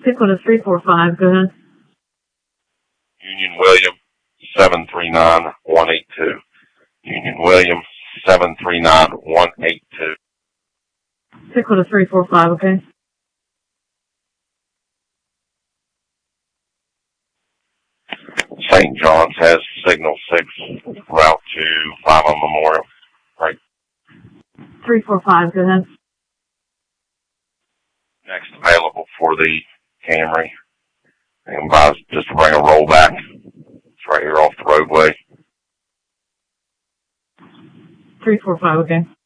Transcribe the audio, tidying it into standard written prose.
Sequel to 345, go ahead. Union William, 739-182. Union William, 739-182. Sequel to 345, okay? St. John's has signal 6, route to 5 on Memorial. Right. 345, go ahead. Next available for the Camry. And advise just to bring a rollback. It's right here off the roadway. 345, okay?